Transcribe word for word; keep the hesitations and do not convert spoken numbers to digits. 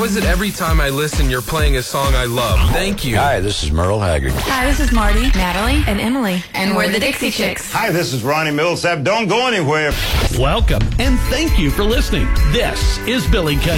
is it every time I listen, you're playing a song I love? Thank you. Hi, this is Merle Haggard. Hi, this is Marty, Natalie, and Emily. And we're the Dixie Chicks. Hi, this is Ronnie Millsap. Don't go anywhere. Welcome, and thank you for listening. This is Billy Country.